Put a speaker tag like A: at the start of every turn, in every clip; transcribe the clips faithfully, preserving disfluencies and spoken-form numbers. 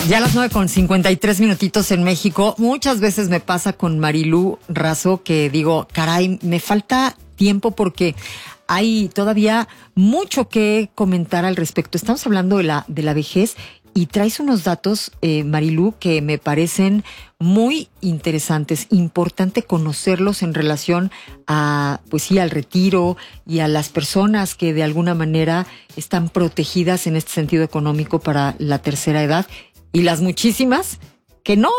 A: Ya a las nueve con cincuenta y tres minutitos en México. Muchas veces me pasa con Marilú Razo que digo, caray, me falta tiempo porque hay todavía mucho que comentar al respecto. Estamos hablando de la, de la vejez y traes unos datos, eh, Marilú, que me parecen muy interesantes. Importante conocerlos en relación a, pues sí, al retiro y a las personas que de alguna manera están protegidas en este sentido económico para la tercera edad. Y las muchísimas que no.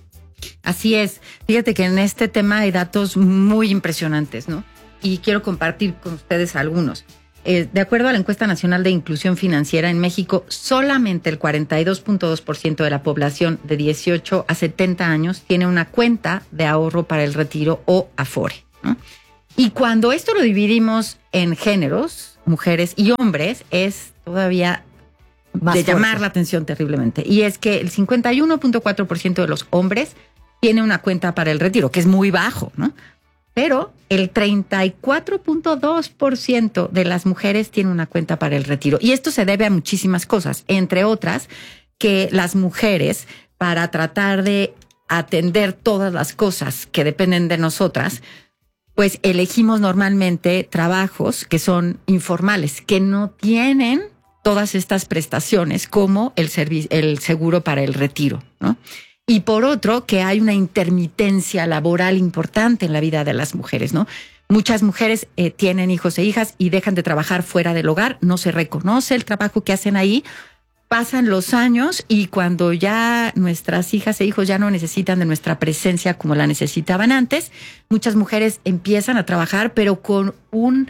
B: Así es. Fíjate que en este tema hay datos muy impresionantes, ¿no? Y quiero compartir con ustedes algunos. Eh, de acuerdo a la encuesta nacional de inclusión financiera en México, solamente el cuarenta y dos punto dos por ciento de la población de dieciocho a setenta años tiene una cuenta de ahorro para el retiro o Afore, ¿no? Y cuando esto lo dividimos en géneros, mujeres y hombres, es todavía más de fuerte. Llamar la atención terriblemente. Y es que el cincuenta y uno punto cuatro por ciento de los hombres tiene una cuenta para el retiro, que es muy bajo, ¿no? Pero el treinta y cuatro punto dos por ciento de las mujeres tiene una cuenta para el retiro. Y esto se debe a muchísimas cosas, entre otras, que las mujeres, para tratar de atender todas las cosas que dependen de nosotras, pues elegimos normalmente trabajos que son informales, que no tienen todas estas prestaciones como el, servi- el seguro para el retiro, ¿no? Y por otro, que hay una intermitencia laboral importante en la vida de las mujeres, ¿no? Muchas mujeres eh, tienen hijos e hijas y dejan de trabajar fuera del hogar, no se reconoce el trabajo que hacen ahí, pasan los años y cuando ya nuestras hijas e hijos ya no necesitan de nuestra presencia como la necesitaban antes, muchas mujeres empiezan a trabajar, pero con un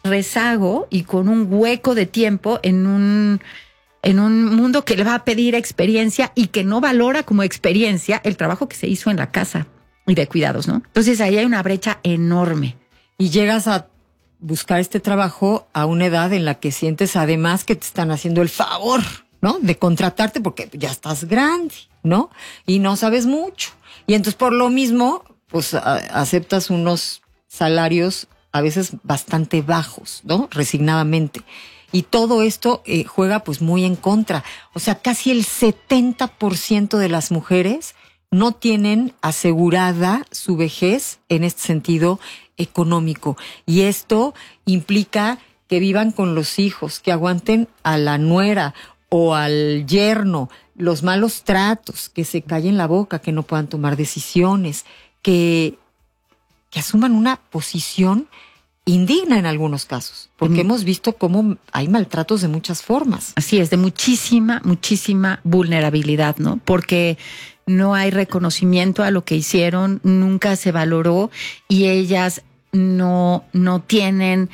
B: rezago y con un hueco de tiempo en un, en un mundo que le va a pedir experiencia y que no valora como experiencia el trabajo que se hizo en la casa y de cuidados, ¿no? Entonces ahí hay una brecha enorme.
A: Y llegas a buscar este trabajo a una edad en la que sientes además que te están haciendo el favor, ¿no? De contratarte porque ya estás grande, ¿no? Y no sabes mucho. Y entonces por lo mismo, pues a, aceptas unos salarios a veces bastante bajos, ¿no? Resignadamente. Y todo esto eh, juega pues muy en contra. O sea, casi el setenta por ciento de las mujeres no tienen asegurada su vejez en este sentido económico. Y esto implica que vivan con los hijos, que aguanten a la nuera o al yerno, los malos tratos, que se callen la boca, que no puedan tomar decisiones, que... que asuman una posición indigna en algunos casos, porque mm. hemos visto cómo hay maltratos de muchas formas.
B: Así es, de muchísima, muchísima vulnerabilidad, ¿no? Porque no hay reconocimiento a lo que hicieron, nunca se valoró y ellas no, no tienen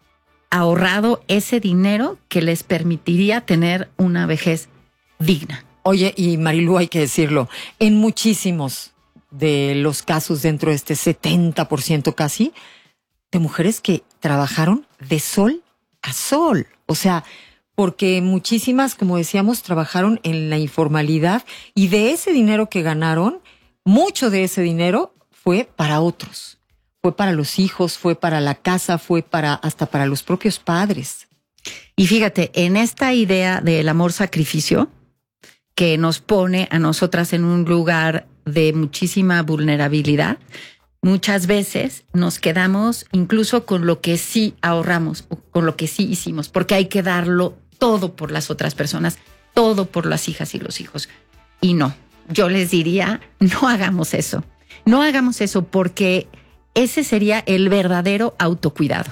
B: ahorrado ese dinero que les permitiría tener una vejez digna.
A: Oye, y Marilú, hay que decirlo, en muchísimos de los casos dentro de este setenta por ciento casi, de mujeres que trabajaron de sol a sol. O sea, porque muchísimas, como decíamos, trabajaron en la informalidad y de ese dinero que ganaron, mucho de ese dinero fue para otros. Fue para los hijos, fue para la casa, fue para hasta para los propios padres.
B: Y fíjate, en esta idea del amor-sacrificio, que nos pone a nosotras en un lugar de muchísima vulnerabilidad, muchas veces nos quedamos incluso con lo que sí ahorramos, o con lo que sí hicimos, porque hay que darlo todo por las otras personas, todo por las hijas y los hijos. Y no, yo les diría, no hagamos eso. No hagamos eso porque ese sería el verdadero autocuidado.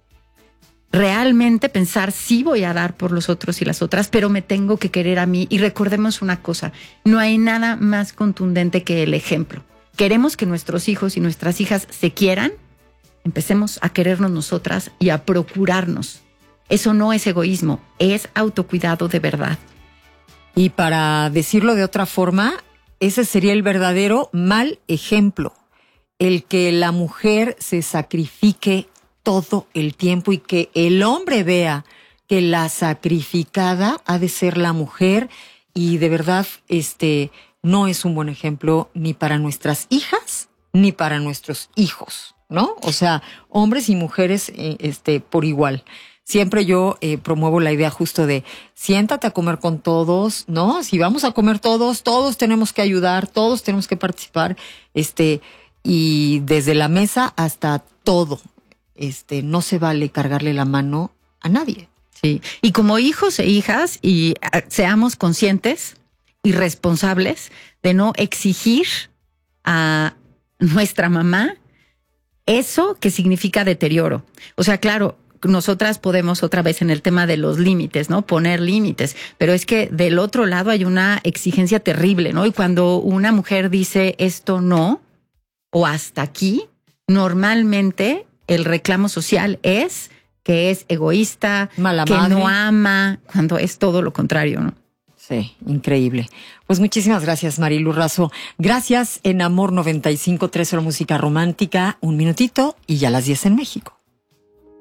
B: Realmente pensar, sí voy a dar por los otros y las otras, pero me tengo que querer a mí. Y recordemos una cosa, no hay nada más contundente que el ejemplo. Queremos que nuestros hijos y nuestras hijas se quieran, empecemos a querernos nosotras y a procurarnos. Eso no es egoísmo, es autocuidado de verdad.
A: Y para decirlo de otra forma, ese sería el verdadero mal ejemplo. El que la mujer se sacrifique todo el tiempo y que el hombre vea que la sacrificada ha de ser la mujer y de verdad este no es un buen ejemplo ni para nuestras hijas ni para nuestros hijos, ¿no? O sea, hombres y mujeres este por igual. siempre yo eh, promuevo la idea justo de siéntate a comer con todos, ¿no? Si vamos a comer todos, todos tenemos que ayudar, todos tenemos que participar, este, y desde la mesa hasta todo, este, no se vale cargarle la mano a nadie.
B: Sí, y como hijos e hijas, y seamos conscientes y responsables de no exigir a nuestra mamá eso que significa deterioro. O sea, claro, nosotras podemos otra vez en el tema de los límites, ¿no? Poner límites, pero es que del otro lado hay una exigencia terrible, ¿no? Y cuando una mujer dice esto no, o hasta aquí, normalmente el reclamo social es que es egoísta,
A: Mala
B: que
A: madre.
B: no ama, cuando es todo lo contrario, ¿no?
A: Sí, increíble. Pues muchísimas gracias, Marilu Razo. Gracias en Amor noventa y cinco tres, hora música romántica. Un minutito y ya las diez en México.